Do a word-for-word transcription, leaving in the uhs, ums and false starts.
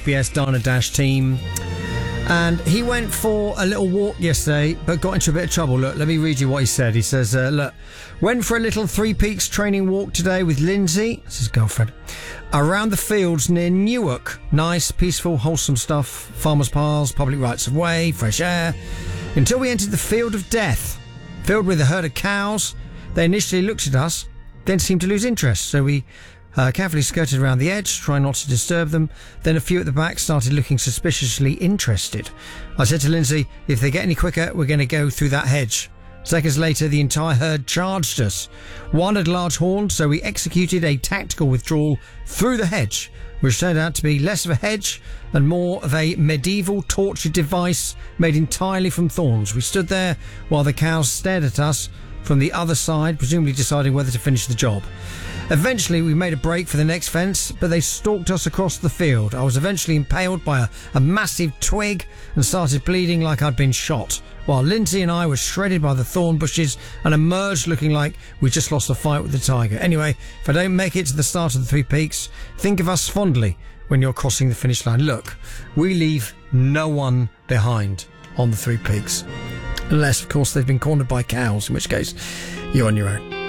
H B S Diner Dash team. And he went for a little walk yesterday, but got into a bit of trouble. Look, let me read you what he said. He says, uh, look, went for a little Three Peaks training walk today with Lindsay, that's his girlfriend, around the fields near Newark. Nice, peaceful, wholesome stuff. Farmers' paths, public rights of way, fresh air. Until we entered the field of death, filled with a herd of cows. They initially looked at us, then seemed to lose interest, so we Uh, carefully skirted around the edge, trying not to disturb them. Then a few at the back started looking suspiciously interested. I said to Lindsay, if they get any quicker, we're going to go through that hedge. Seconds later, the entire herd charged us. One had large horns, so we executed a tactical withdrawal through the hedge, which turned out to be less of a hedge and more of a medieval torture device made entirely from thorns. We stood there while the cows stared at us from the other side, presumably deciding whether to finish the job. Eventually, we made a break for the next fence, but they stalked us across the field. I was eventually impaled by a, a massive twig and started bleeding like I'd been shot, while Lindsay and I were shredded by the thorn bushes and emerged looking like we just lost a fight with the tiger. Anyway, if I don't make it to the start of the Three Peaks, think of us fondly when you're crossing the finish line. Look, we leave no one behind on the Three Peaks. Unless, of course, they've been cornered by cows, in which case you're on your own.